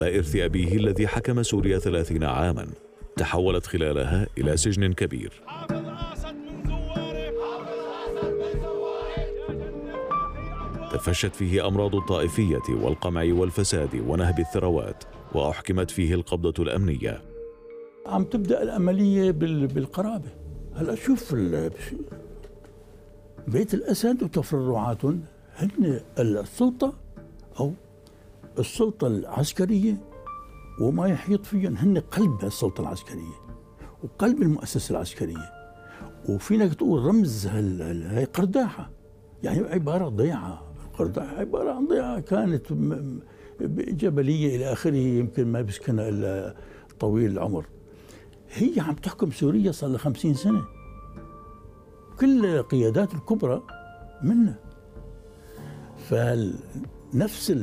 إرث أبيه الذي حكم سوريا 30 عاماً تحولت خلالها إلى سجن كبير تفشت فيه أمراض الطائفية والقمع والفساد ونهب الثروات، وأحكمت فيه القبضة الأمنية. عم تبدأ العملية بالقرابة. هلا شوف بيت الأسد وتفرعاتهم هن السلطة أو السلطة العسكرية وما يحيط فيهم، هن قلب السلطة العسكرية وقلب المؤسسة العسكرية. وفينك تقول رمز هي قرداحة، يعني عبارة ضيعة. قرداحة عبارة عن ضيعة كانت جبلية إلى آخره، يمكن ما بيسكنها إلا طويل العمر. هي عم تحكم سوريا صار لها 50 سنة، كل القيادات الكبرى منها. فنفس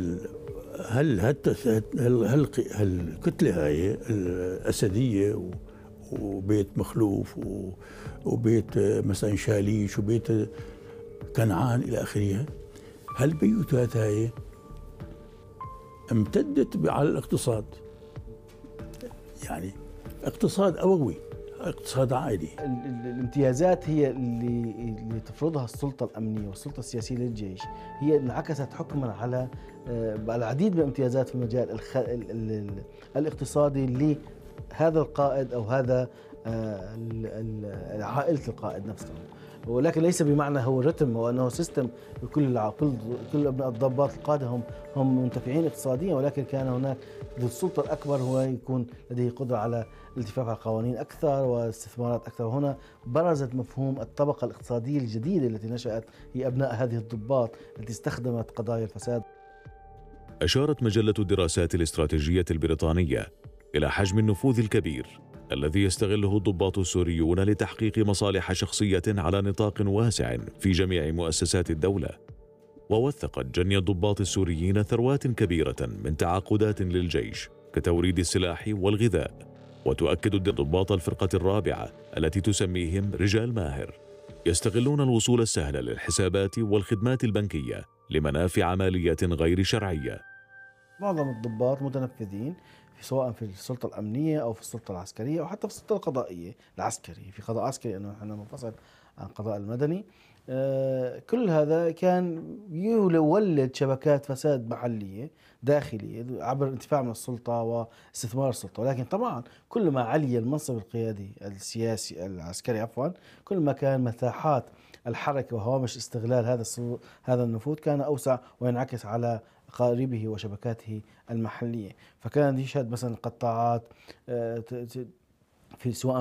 هالكتلة هاي الأسدية وبيت مخلوف وبيت مثلا شاليش وبيت كنعان إلى آخره، هالبيوتات هاي امتدت على الاقتصاد، يعني اقتصاد أبوي، اقتصاد عائلي. الامتيازات هي اللي تفرضها السلطة الأمنية والسلطة السياسية للجيش، هي انعكست حكما على العديد من الامتيازات في المجال الاقتصادي لهذا القائد أو هذا عائلة القائد نفسه. ولكن ليس بمعنى هو رتم وأنه سيستم كل أبناء الضباط القادة هم منتفعين اقتصاديا، ولكن كان هناك للسلطة الأكبر هو يكون لديه قدرة على الالتفاف على القوانين أكثر واستثمارات أكثر. وهنا برزت مفهوم الطبقة الاقتصادية الجديدة التي نشأت، هي أبناء هذه الضباط التي استخدمت قضايا الفساد. أشارت مجلة الدراسات الاستراتيجية البريطانية إلى حجم النفوذ الكبير الذي يستغله الضباط السوريون لتحقيق مصالح شخصية على نطاق واسع في جميع مؤسسات الدولة. ووثقت جني الضباط السوريين ثروات كبيرة من تعاقدات للجيش كتوريد السلاح والغذاء. وتؤكد ضباط الفرقة الرابعة التي تسميهم رجال ماهر يستغلون الوصول السهل للحسابات والخدمات البنكية لمنافع مالية غير شرعية. معظم الضباط متنفذين سواء في السلطة الأمنية أو في السلطة العسكرية أو حتى في السلطة القضائية. العسكري في قضاء عسكري أنه نحن منفصل عن القضاء المدني. كل هذا كان يولد شبكات فساد محلية داخلية عبر انتفاع من السلطة واستثمار السلطة. ولكن طبعا كل ما علي المنصب القيادي السياسي العسكري كل ما كان مساحات الحركة وهوامش استغلال هذا النفوذ كان أوسع وينعكس على قاربه وشبكاته المحلية. فكان يشهد مثلا قطاعات في سواء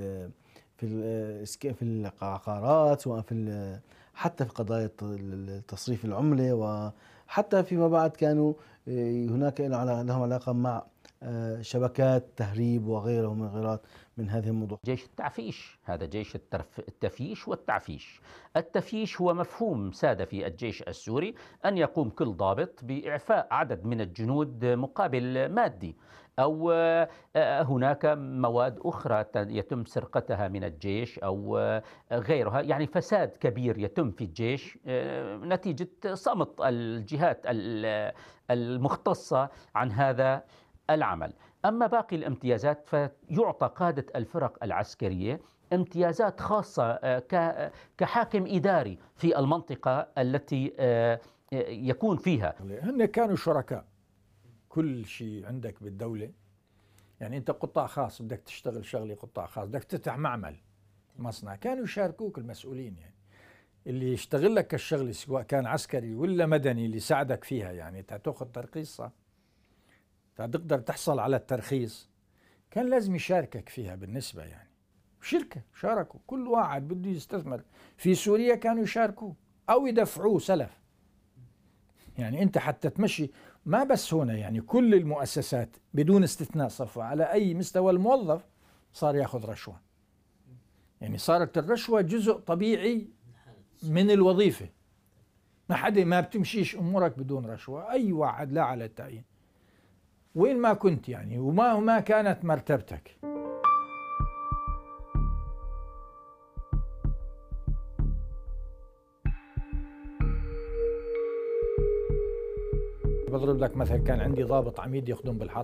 في العقارات، سواء حتى في قضايا تصريف العملة، وحتى فيما بعد كانوا هناك لهم علاقة مع شبكات تهريب وغيره من غيرات من هذه الموضوع. جيش التعفيش، هذا جيش التفييش والتعفيش. التفييش هو مفهوم ساد في الجيش السوري أن يقوم كل ضابط بإعفاء عدد من الجنود مقابل مادي، أو هناك مواد أخرى يتم سرقتها من الجيش أو غيرها، يعني فساد كبير يتم في الجيش نتيجة صمت الجهات المختصة عن هذا العمل. أما باقي الامتيازات فيعطى قادة الفرق العسكرية امتيازات خاصة كحاكم إداري في المنطقة التي يكون فيها. هن كانوا شركاء، كل شيء عندك بالدولة، يعني أنت قطاع خاص بدك تشتغل شغلة قطاع خاص، بدك تفتح معمل مصنع، كانوا يشاركوك المسؤولين، يعني اللي يشتغل لك الشغلة سواء كان عسكري ولا مدني اللي يساعدك فيها، يعني تأخذ ترخيص فتقدر تحصل على الترخيص، كان لازم يشاركك فيها بالنسبة، يعني شركة شاركوا، كل واحد بده يستثمر في سوريا كانوا يشاركوه أو يدفعوه سلف. يعني أنت حتى تمشي ما بس هنا، يعني كل المؤسسات بدون استثناء صفوا على أي مستوى الموظف صار يأخذ رشوة، يعني صارت الرشوة جزء طبيعي من الوظيفة. ما بتمشيش أمورك بدون رشوة، أي واحد لا على التعيين وين ما كنت، يعني وما كانت مرتبتك. بضرب لك مثل، كان عندي ضابط عميد يخدم بالحرب